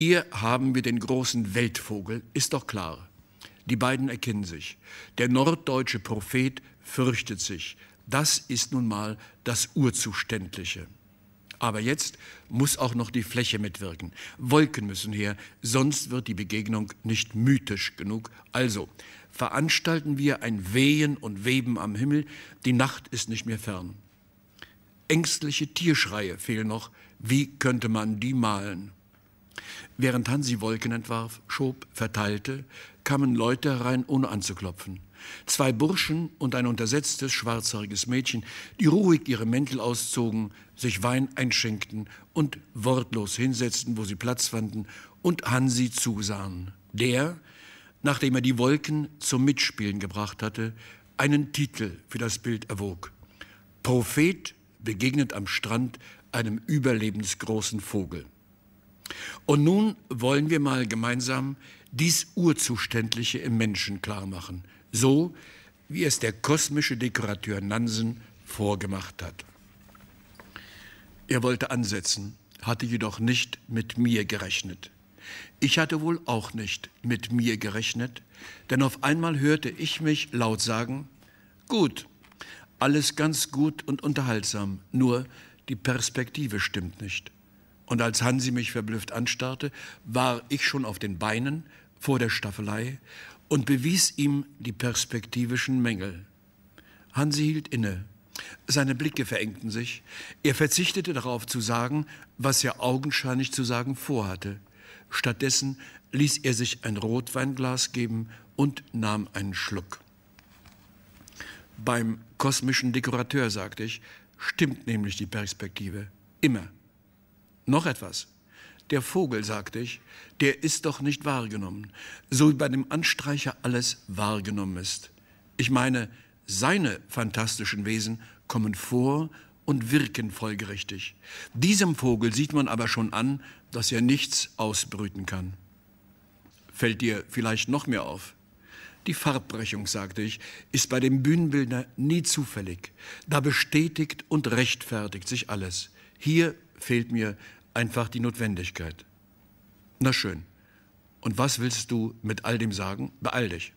Hier haben wir den großen Weltvogel, ist doch klar. Die beiden erkennen sich. Der norddeutsche Prophet fürchtet sich. Das ist nun mal das Urzuständliche. Aber jetzt muss auch noch die Fläche mitwirken. Wolken müssen her, sonst wird die Begegnung nicht mythisch genug. Also veranstalten wir ein Wehen und Weben am Himmel. Die Nacht ist nicht mehr fern. Ängstliche Tierschreie fehlen noch. Wie könnte man die malen? Während Hansi Wolken entwarf, schob, verteilte, kamen Leute herein, ohne anzuklopfen. 2 Burschen und ein untersetztes, schwarzhaariges Mädchen, die ruhig ihre Mäntel auszogen, sich Wein einschenkten und wortlos hinsetzten, wo sie Platz fanden, und Hansi zusahen, der, nachdem er die Wolken zum Mitspielen gebracht hatte, einen Titel für das Bild erwog. Prophet begegnet am Strand einem überlebensgroßen Vogel. Und nun wollen wir mal gemeinsam dies Urzuständliche im Menschen klarmachen, so wie es der kosmische Dekorateur Nansen vorgemacht hat. Er wollte ansetzen, hatte jedoch nicht mit mir gerechnet. Ich hatte wohl auch nicht mit mir gerechnet, denn auf einmal hörte ich mich laut sagen: Gut, alles ganz gut und unterhaltsam, nur die Perspektive stimmt nicht. Und als Hansi mich verblüfft anstarrte, war ich schon auf den Beinen vor der Staffelei und bewies ihm die perspektivischen Mängel. Hansi hielt inne. Seine Blicke verengten sich. Er verzichtete darauf zu sagen, was er augenscheinlich zu sagen vorhatte. Stattdessen ließ er sich ein Rotweinglas geben und nahm einen Schluck. Beim kosmischen Dekorateur, sagte ich, stimmt nämlich die Perspektive. Immer. Noch etwas. Der Vogel, sagte ich, der ist doch nicht wahrgenommen, so wie bei dem Anstreicher alles wahrgenommen ist. Ich meine, seine fantastischen Wesen kommen vor und wirken folgerichtig. Diesem Vogel sieht man aber schon an, dass er nichts ausbrüten kann. Fällt dir vielleicht noch mehr auf? Die Farbbrechung, sagte ich, ist bei dem Bühnenbildner nie zufällig. Da bestätigt und rechtfertigt sich alles. Hier fehlt mir einfach die Notwendigkeit. Na schön. Und was willst du mit all dem sagen? Beeil dich.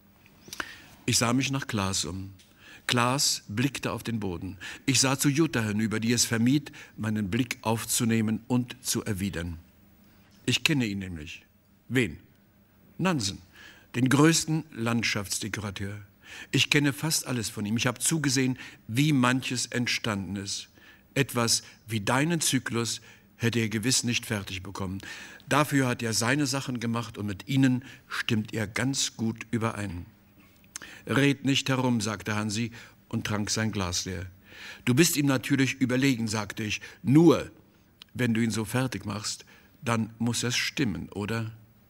Ich sah mich nach Klaas um. Klaas blickte auf den Boden. Ich sah zu Jutta hinüber, die es vermied, meinen Blick aufzunehmen und zu erwidern. Ich kenne ihn nämlich. Wen? Nansen, den größten Landschaftsdekorateur. Ich kenne fast alles von ihm. Ich habe zugesehen, wie manches entstanden ist. Etwas wie deinen Zyklus hätte er gewiss nicht fertig bekommen. Dafür hat er seine Sachen gemacht und mit ihnen stimmt er ganz gut überein. Red nicht herum, sagte Hansi und trank sein Glas leer. Du bist ihm natürlich überlegen, sagte ich. Nur, wenn du ihn so fertig machst, dann muss es stimmen, oder?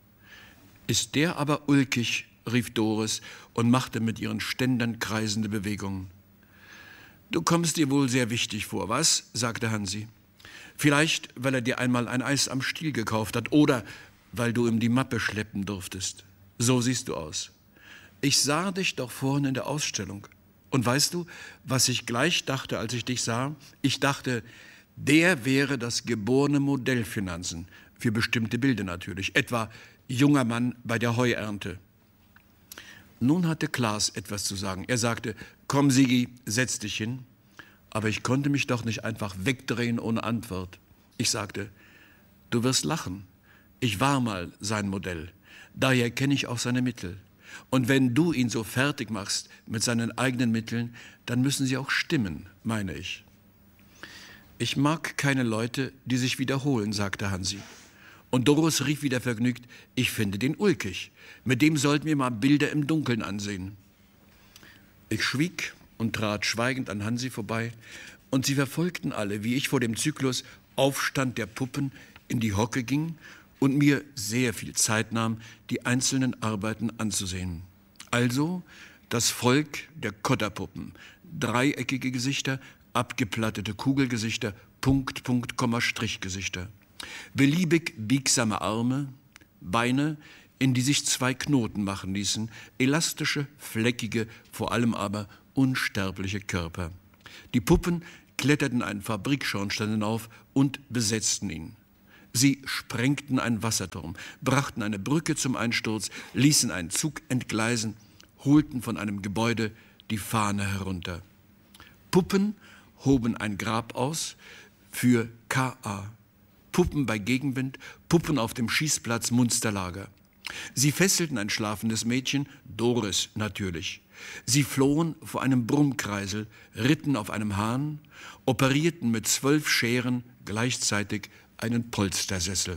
Ist der aber ulkig, rief Doris und machte mit ihren Ständern kreisende Bewegungen. Du kommst dir wohl sehr wichtig vor, was? Sagte Hansi. Vielleicht, weil er dir einmal ein Eis am Stiel gekauft hat oder weil du ihm die Mappe schleppen durftest. So siehst du aus. Ich sah dich doch vorhin in der Ausstellung. Und weißt du, was ich gleich dachte, als ich dich sah? Ich dachte, der wäre das geborene Modell für Nansen. Für bestimmte Bilder natürlich. Etwa junger Mann bei der Heuernte. Nun hatte Klaas etwas zu sagen. Er sagte, komm Sigi, setz dich hin. Aber ich konnte mich doch nicht einfach wegdrehen ohne Antwort. Ich sagte, du wirst lachen. Ich war mal sein Modell. Daher kenne ich auch seine Mittel. Und wenn du ihn so fertig machst mit seinen eigenen Mitteln, dann müssen sie auch stimmen, meine ich. Ich mag keine Leute, die sich wiederholen, sagte Hansi. Und Doris rief wieder vergnügt, ich finde den ulkig. Mit dem sollten wir mal Bilder im Dunkeln ansehen. Ich schwieg und trat schweigend an Hansi vorbei, und sie verfolgten alle, wie ich vor dem Zyklus Aufstand der Puppen in die Hocke ging und mir sehr viel Zeit nahm, die einzelnen Arbeiten anzusehen. Also das Volk der Kotterpuppen, dreieckige Gesichter, abgeplattete Kugelgesichter, Punkt, Punkt, Komma, Strichgesichter. Beliebig biegsame Arme, Beine, in die sich 2 Knoten machen ließen, elastische, fleckige, vor allem aber unsterbliche Körper. Die Puppen kletterten einen Fabrikschornstein hinauf und besetzten ihn. Sie sprengten einen Wasserturm, brachten eine Brücke zum Einsturz, ließen einen Zug entgleisen, holten von einem Gebäude die Fahne herunter. Puppen hoben ein Grab aus für K.A. Puppen bei Gegenwind, Puppen auf dem Schießplatz Munsterlager. Sie fesselten ein schlafendes Mädchen, Doris natürlich. Sie flohen vor einem Brummkreisel, ritten auf einem Hahn, operierten mit 12 Scheren gleichzeitig einen Polstersessel.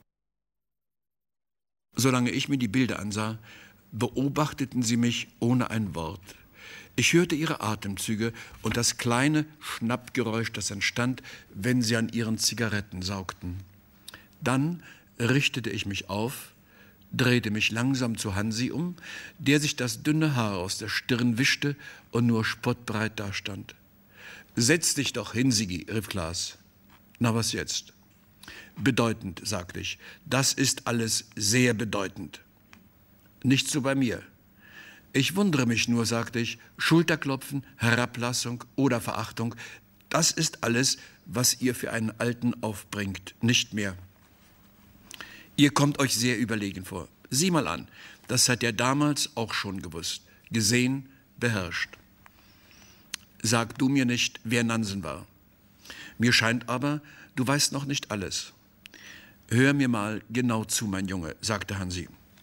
Solange ich mir die Bilder ansah, beobachteten sie mich ohne ein Wort. Ich hörte ihre Atemzüge und das kleine Schnappgeräusch, das entstand, wenn sie an ihren Zigaretten saugten. Dann richtete ich mich auf, drehte mich langsam zu Hansi um, der sich das dünne Haar aus der Stirn wischte und nur spottbreit dastand. »Setz dich doch hin, Sigi«, rief Klaas. »Na, was jetzt?« »Bedeutend«, sagte ich. »Das ist alles sehr bedeutend.« »Nicht so bei mir.« »Ich wundere mich nur«, sagte ich, »Schulterklopfen, Herablassung oder Verachtung, das ist alles, was ihr für einen Alten aufbringt, nicht mehr. Ihr kommt euch sehr überlegen vor. Sieh mal an, das hat er damals auch schon gewusst, gesehen, beherrscht. Sag du mir nicht, wer Nansen war. Mir scheint aber, du weißt noch nicht alles. Hör mir mal genau zu, mein Junge«, sagte Hansi.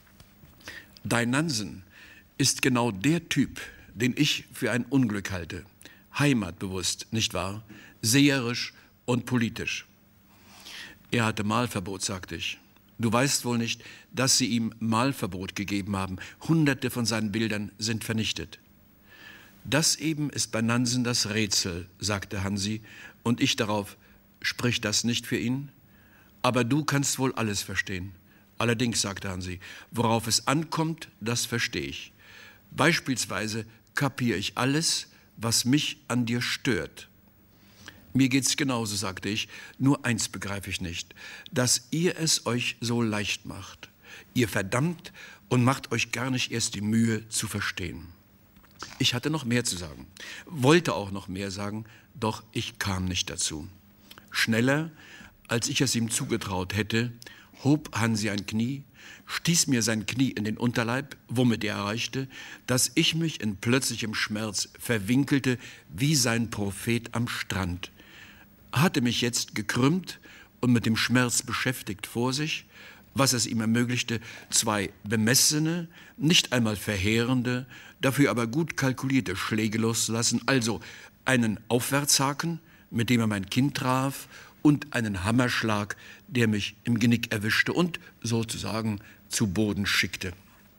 »Dein Nansen ist genau der Typ, den ich für ein Unglück halte. Heimatbewusst, nicht wahr? Seherisch und politisch.« »Er hatte Malverbot«, sagte ich. »Du weißt wohl nicht, dass sie ihm Malverbot gegeben haben. Hunderte von seinen Bildern sind vernichtet.« »Das eben ist bei Nansen das Rätsel«, sagte Hansi, und ich darauf: »Spricht das nicht für ihn? Aber du kannst wohl alles verstehen.« »Allerdings«, sagte Hansi, »worauf es ankommt, das verstehe ich. Beispielsweise kapiere ich alles, was mich an dir stört.« »Mir geht's genauso«, sagte ich, »nur eins begreife ich nicht, dass ihr es euch so leicht macht. Ihr verdammt und macht euch gar nicht erst die Mühe zu verstehen.« Ich hatte noch mehr zu sagen, wollte auch noch mehr sagen, doch ich kam nicht dazu. Schneller, als ich es ihm zugetraut hätte, hob Hansi ein Knie, stieß mir sein Knie in den Unterleib, womit er erreichte, dass ich mich in plötzlichem Schmerz verwinkelte wie sein Prophet am Strand, hatte mich jetzt gekrümmt und mit dem Schmerz beschäftigt vor sich, was es ihm ermöglichte, 2 bemessene, nicht einmal verheerende, dafür aber gut kalkulierte Schläge loszulassen, also einen Aufwärtshaken, mit dem er mein Kinn traf, und einen Hammerschlag, der mich im Genick erwischte und sozusagen zu Boden schickte.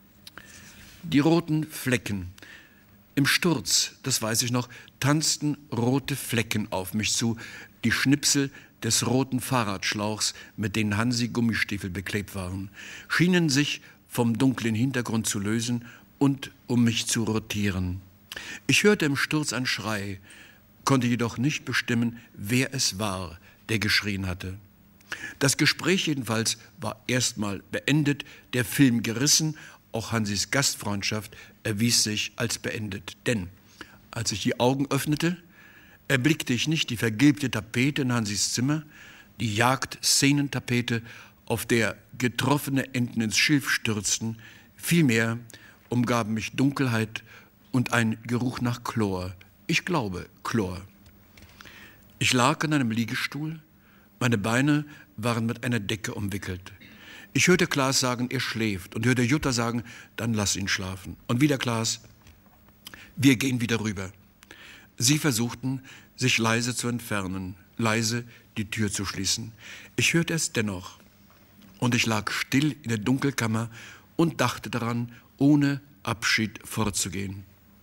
Die roten Flecken. Im Sturz, das weiß ich noch, tanzten rote Flecken auf mich zu, die Schnipsel des roten Fahrradschlauchs, mit denen Hansi Gummistiefel beklebt waren, schienen sich vom dunklen Hintergrund zu lösen und um mich zu rotieren. Ich hörte im Sturz ein Schrei, konnte jedoch nicht bestimmen, wer es war, der geschrien hatte. Das Gespräch jedenfalls war erstmal beendet, der Film gerissen, auch Hansis Gastfreundschaft erwies sich als beendet. Denn als ich die Augen öffnete, erblickte ich nicht die vergilbte Tapete in Hansis Zimmer, die Jagdszenentapete, auf der getroffene Enten ins Schilf stürzten, vielmehr umgaben mich Dunkelheit und ein Geruch nach Chlor. Ich glaube, Chlor. Ich lag in einem Liegestuhl, meine Beine waren mit einer Decke umwickelt. Ich hörte Klaas sagen, er schläft, und hörte Jutta sagen, dann lass ihn schlafen. Und wieder Klaas, wir gehen wieder rüber. Sie versuchten, sich leise zu entfernen, leise die Tür zu schließen. Ich hörte es dennoch, und ich lag still in der Dunkelkammer und dachte daran, ohne Abschied fortzugehen.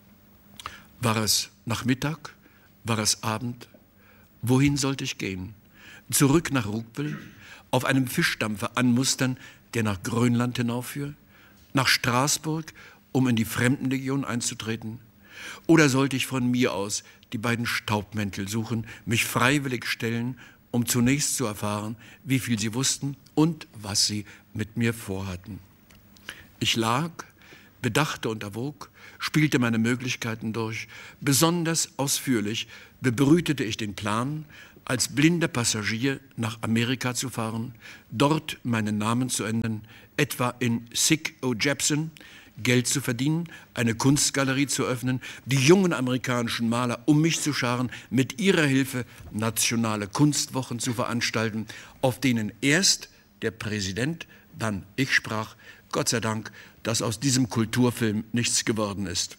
War es Nachmittag? War es Abend? Wohin sollte ich gehen? Zurück nach Rugbel, auf einem Fischdampfer anmustern, der nach Grönland hinaufführt? Nach Straßburg, um in die Fremdenlegion einzutreten? Oder sollte ich von mir aus die beiden Staubmäntel suchen, mich freiwillig stellen, um zunächst zu erfahren, wie viel sie wussten und was sie mit mir vorhatten? Ich lag, bedachte und erwog, spielte meine Möglichkeiten durch. Besonders ausführlich bebrütete ich den Plan, als blinder Passagier nach Amerika zu fahren, dort meinen Namen zu ändern, etwa in Sick O. Jepson, Geld zu verdienen, eine Kunstgalerie zu öffnen, die jungen amerikanischen Maler um mich zu scharen, mit ihrer Hilfe nationale Kunstwochen zu veranstalten, auf denen erst der Präsident, dann ich sprach, Gott sei Dank, dass aus diesem Kulturfilm nichts geworden ist.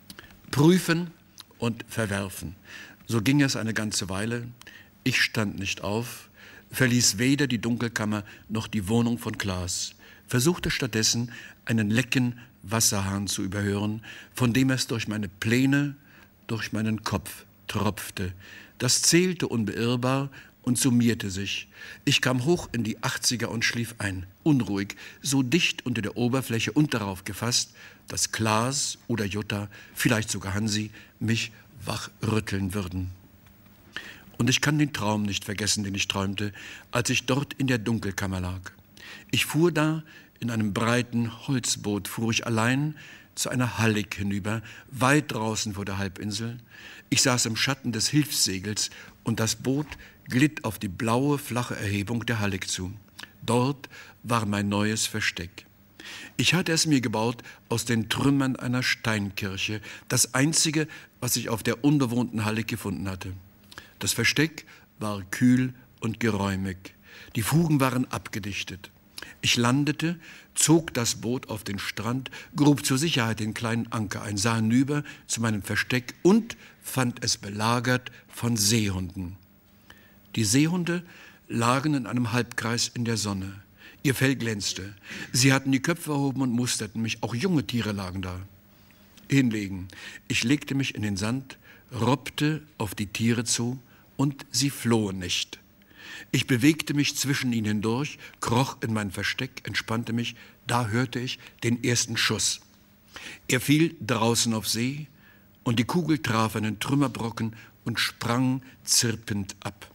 Prüfen und verwerfen. So ging es eine ganze Weile. Ich stand nicht auf, verließ weder die Dunkelkammer noch die Wohnung von Klaas, versuchte stattdessen einen lecken Wasserhahn zu überhören, von dem es durch meine Pläne, durch meinen Kopf tropfte. Das zählte unbeirrbar und summierte sich. Ich kam hoch in die 80er und schlief ein, unruhig, so dicht unter der Oberfläche und darauf gefasst, dass Klaas oder Jutta, vielleicht sogar Hansi, mich wachrütteln würden. Und ich kann den Traum nicht vergessen, den ich träumte, als ich dort in der Dunkelkammer lag. Ich fuhr da, in einem breiten Holzboot fuhr ich allein zu einer Hallig hinüber, weit draußen vor der Halbinsel. Ich saß im Schatten des Hilfssegels und das Boot glitt auf die blaue, flache Erhebung der Hallig zu. Dort war mein neues Versteck. Ich hatte es mir gebaut aus den Trümmern einer Steinkirche, das einzige, was ich auf der unbewohnten Hallig gefunden hatte. Das Versteck war kühl und geräumig. Die Fugen waren abgedichtet. Ich landete, zog das Boot auf den Strand, grub zur Sicherheit den kleinen Anker ein, sah hinüber zu meinem Versteck und fand es belagert von Seehunden. Die Seehunde lagen in einem Halbkreis in der Sonne. Ihr Fell glänzte. Sie hatten die Köpfe erhoben und musterten mich. Auch junge Tiere lagen da. Hinlegen. Ich legte mich in den Sand, robbte auf die Tiere zu und sie flohen nicht. Ich bewegte mich zwischen ihnen hindurch, kroch in mein Versteck, entspannte mich. Da hörte ich den ersten Schuss. Er fiel draußen auf See und die Kugel traf einen Trümmerbrocken und sprang zirpend ab.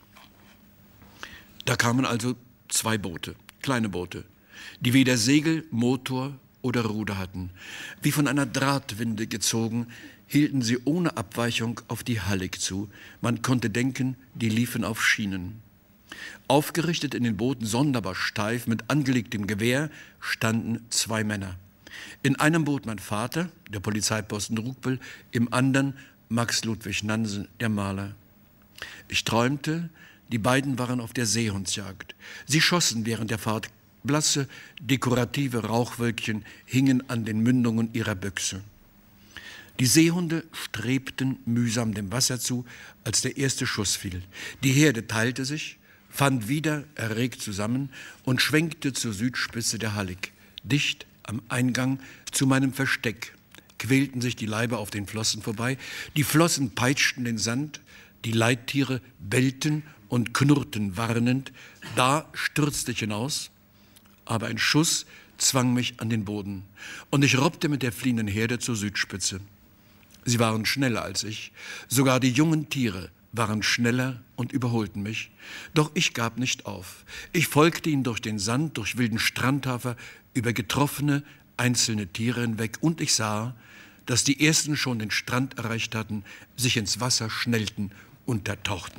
Da kamen also 2 Boote, kleine Boote, die weder Segel, Motor oder Ruder hatten. Wie von einer Drahtwinde gezogen, hielten sie ohne Abweichung auf die Hallig zu. Man konnte denken, die liefen auf Schienen. Aufgerichtet in den Booten, sonderbar steif, mit angelegtem Gewehr, standen 2 Männer. In einem Boot mein Vater, der Polizeiposten Rugbel, im anderen Max Ludwig Nansen, der Maler. Ich träumte, die beiden waren auf der Seehundsjagd. Sie schossen während der Fahrt. Blasse, dekorative Rauchwölkchen hingen an den Mündungen ihrer Büchse. Die Seehunde strebten mühsam dem Wasser zu, als der erste Schuss fiel. Die Herde teilte sich, fand wieder erregt zusammen und schwenkte zur Südspitze der Hallig. Dicht am Eingang zu meinem Versteck quälten sich die Leiber auf den Flossen vorbei. Die Flossen peitschten den Sand, die Leittiere bellten und knurrten warnend. Da stürzte ich hinaus, aber ein Schuss zwang mich an den Boden und ich robbte mit der fliehenden Herde zur Südspitze. Sie waren schneller als ich, sogar die jungen Tiere waren schneller und überholten mich. Doch ich gab nicht auf. Ich folgte ihnen durch den Sand, durch wilden Strandhafer, über getroffene, einzelne Tiere hinweg und ich sah, dass die ersten schon den Strand erreicht hatten, sich ins Wasser schnellten, untertauchten.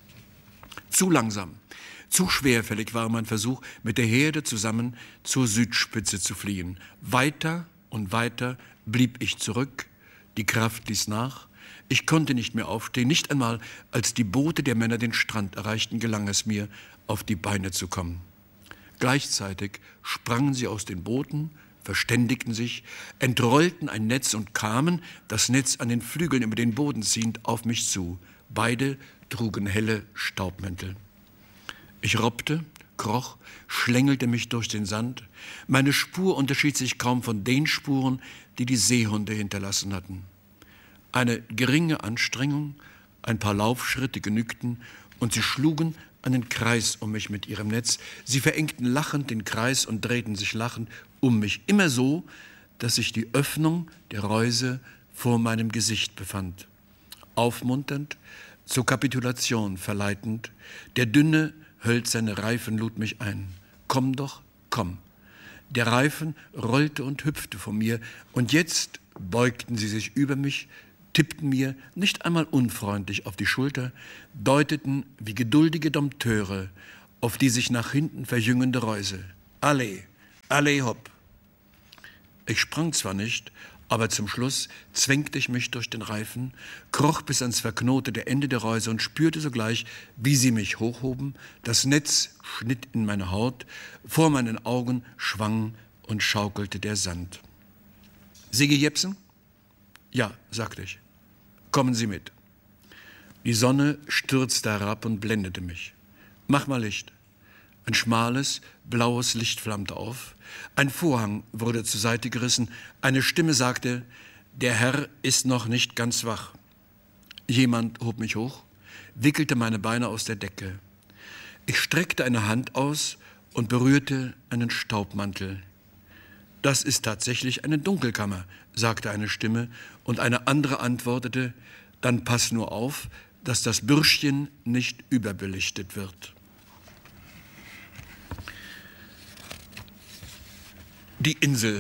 Zu langsam. Zu schwerfällig war mein Versuch, mit der Herde zusammen zur Südspitze zu fliehen. Weiter und weiter blieb ich zurück, die Kraft ließ nach. Ich konnte nicht mehr aufstehen, nicht einmal, als die Boote der Männer den Strand erreichten, gelang es mir, auf die Beine zu kommen. Gleichzeitig sprangen sie aus den Booten, verständigten sich, entrollten ein Netz und kamen, das Netz an den Flügeln über den Boden ziehend, auf mich zu. Beide trugen helle Staubmäntel. Ich robbte, kroch, schlängelte mich durch den Sand. Meine Spur unterschied sich kaum von den Spuren, die die Seehunde hinterlassen hatten. Eine geringe Anstrengung, ein paar Laufschritte genügten und sie schlugen einen Kreis um mich mit ihrem Netz. Sie verengten lachend den Kreis und drehten sich lachend um mich. Immer so, dass sich die Öffnung der Reuse vor meinem Gesicht befand. Aufmunternd, zur Kapitulation verleitend, der dünne, hölzerne Reifen lud mich ein. Komm doch, komm. Der Reifen rollte und hüpfte vor mir und jetzt beugten sie sich über mich, tippten mir nicht einmal unfreundlich auf die Schulter, deuteten wie geduldige Dompteure auf die sich nach hinten verjüngende Reuse. Allez, allez, hopp. Ich sprang zwar nicht, aber zum Schluss zwängte ich mich durch den Reifen, kroch bis ans verknotete Ende der Reuse und spürte sogleich, wie sie mich hochhoben. Das Netz schnitt in meine Haut, vor meinen Augen schwang und schaukelte der Sand. »Sigi Jepsen?« »Ja«, sagte ich. »Kommen Sie mit.« Die Sonne stürzte herab und blendete mich. »Mach mal Licht.« Ein schmales, blaues Licht flammte auf. Ein Vorhang wurde zur Seite gerissen. Eine Stimme sagte, der Herr ist noch nicht ganz wach. Jemand hob mich hoch, wickelte meine Beine aus der Decke. Ich streckte eine Hand aus und berührte einen Staubmantel. Das ist tatsächlich eine Dunkelkammer, sagte eine Stimme, und eine andere antwortete, dann pass nur auf, dass das Bürschchen nicht überbelichtet wird. Die Insel.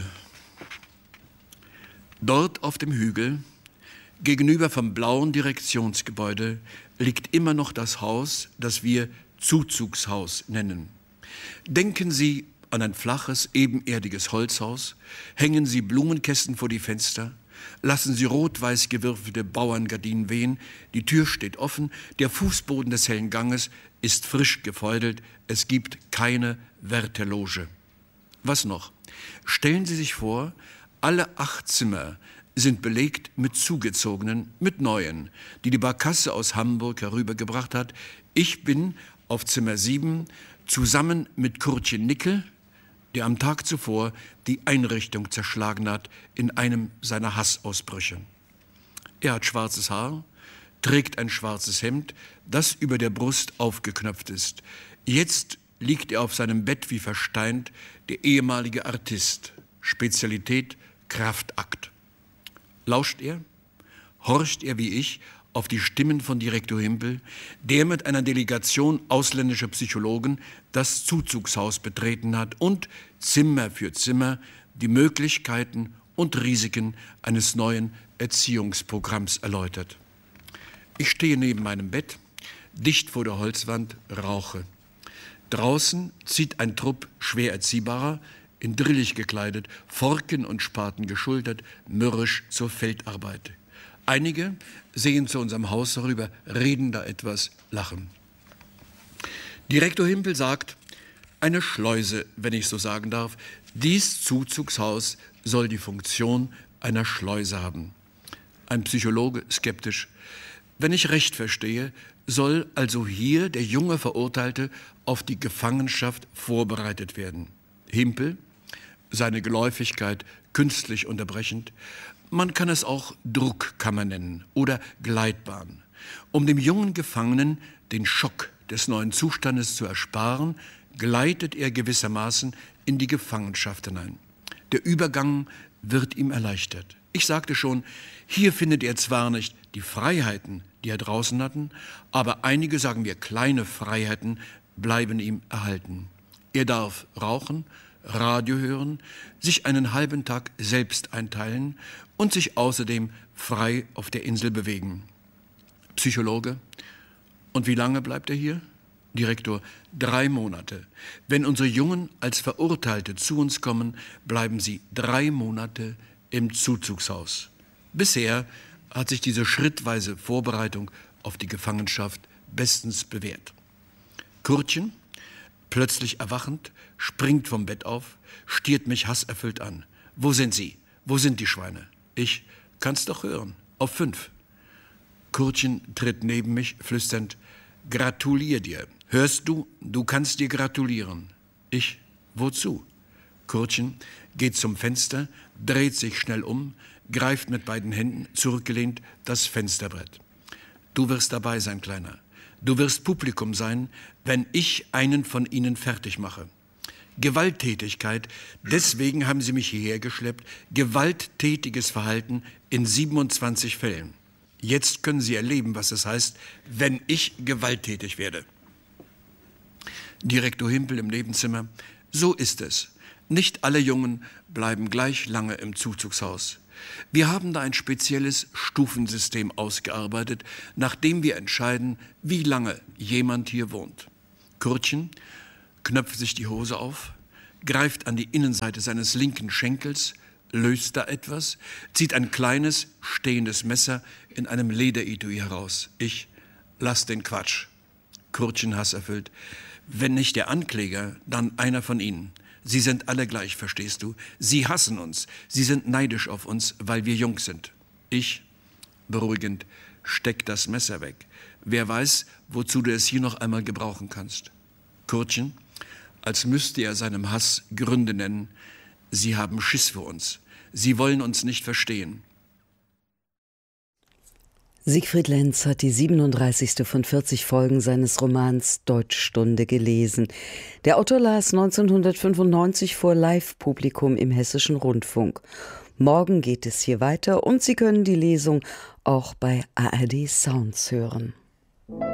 Dort auf dem Hügel, gegenüber vom blauen Direktionsgebäude, liegt immer noch das Haus, das wir Zuzugshaus nennen. Denken Sie an ein flaches, ebenerdiges Holzhaus, hängen Sie Blumenkästen vor die Fenster, lassen Sie rot-weiß gewürfelte Bauerngardinen wehen, die Tür steht offen, der Fußboden des hellen Ganges ist frisch gefeudelt, es gibt keine Wärterloge. Was noch? Stellen Sie sich vor, alle 8 Zimmer sind belegt mit Zugezogenen, mit Neuen, die die Barkasse aus Hamburg herübergebracht hat. Ich bin auf Zimmer 7 zusammen mit Kurtchen Nickel, der am Tag zuvor die Einrichtung zerschlagen hat in einem seiner Hassausbrüche. Er hat schwarzes Haar, trägt ein schwarzes Hemd, das über der Brust aufgeknöpft ist. Jetzt liegt er auf seinem Bett wie versteint, der ehemalige Artist, Spezialität Kraftakt. Lauscht er? Horcht er wie ich auf die Stimmen von Direktor Himpel, der mit einer Delegation ausländischer Psychologen das Zuzugshaus betreten hat und Zimmer für Zimmer die Möglichkeiten und Risiken eines neuen Erziehungsprogramms erläutert. Ich stehe neben meinem Bett, dicht vor der Holzwand, rauche. Draußen zieht ein Trupp schwer Erziehbarer, in drillig gekleidet, Forken und Spaten geschultert, mürrisch zur Feldarbeit. Einige sehen zu unserem Haus herüber, reden da etwas, lachen. Direktor Himpel sagt, eine Schleuse, wenn ich so sagen darf. Dies Zuzugshaus soll die Funktion einer Schleuse haben. Ein Psychologe skeptisch. Wenn ich recht verstehe, soll also hier der junge Verurteilte auf die Gefangenschaft vorbereitet werden. Himpel, seine Geläufigkeit künstlich unterbrechend, man kann es auch Druckkammer nennen oder Gleitbahn. Um dem jungen Gefangenen den Schock des neuen Zustandes zu ersparen, gleitet er gewissermaßen in die Gefangenschaft hinein. Der Übergang wird ihm erleichtert. Ich sagte schon, hier findet er zwar nicht die Freiheiten, die er draußen hatten, aber einige, sagen wir, kleine Freiheiten bleiben ihm erhalten. Er darf rauchen, Radio hören, sich einen halben Tag selbst einteilen und sich außerdem frei auf der Insel bewegen. Psychologe. Und wie lange bleibt er hier? Direktor, 3 Monate. Wenn unsere Jungen als Verurteilte zu uns kommen, bleiben sie 3 Monate im Zuzugshaus. Bisher hat sich diese schrittweise Vorbereitung auf die Gefangenschaft bestens bewährt. Kurtchen, plötzlich erwachend, springt vom Bett auf, stiert mich hasserfüllt an. Wo sind Sie? Wo sind die Schweine? Ich, kann's doch hören, auf 5. Kurtchen tritt neben mich, flüsternd, gratulier dir. Hörst du, du kannst dir gratulieren. Ich, wozu? Kurtchen geht zum Fenster, dreht sich schnell um, greift mit beiden Händen, zurückgelehnt, das Fensterbrett. Du wirst dabei sein, Kleiner. Du wirst Publikum sein, wenn ich einen von ihnen fertig mache. Gewalttätigkeit, deswegen haben sie mich hierher geschleppt, gewalttätiges Verhalten in 27 Fällen. Jetzt können Sie erleben, was es heißt, wenn ich gewalttätig werde. Direktor Himpel im Nebenzimmer, so ist es. Nicht alle Jungen bleiben gleich lange im Zuzugshaus. Wir haben da ein spezielles Stufensystem ausgearbeitet, nach dem wir entscheiden, wie lange jemand hier wohnt. Kurtchen knöpft sich die Hose auf, greift an die Innenseite seines linken Schenkels, löst da etwas, zieht ein kleines, stehendes Messer in einem Lederetui heraus. Ich lass den Quatsch. Kurtchen hasserfüllt. Wenn nicht der Ankläger, dann einer von Ihnen. Sie sind alle gleich, verstehst du? Sie hassen uns. Sie sind neidisch auf uns, weil wir jung sind. Ich, beruhigend, steck das Messer weg. Wer weiß, wozu du es hier noch einmal gebrauchen kannst. Kurtchen, als müsste er seinem Hass Gründe nennen. Sie haben Schiss vor uns. Sie wollen uns nicht verstehen. Siegfried Lenz hat die 37. von 40 Folgen seines Romans Deutschstunde gelesen. Der Autor las 1995 vor Live-Publikum im Hessischen Rundfunk. Morgen geht es hier weiter und Sie können die Lesung auch bei ARD Sounds hören.